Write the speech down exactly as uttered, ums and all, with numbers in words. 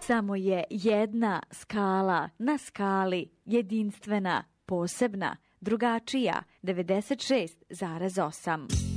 Samo je jedna skala na skali jedinstvena, posebna, drugačija, devedeset šest zarez osam.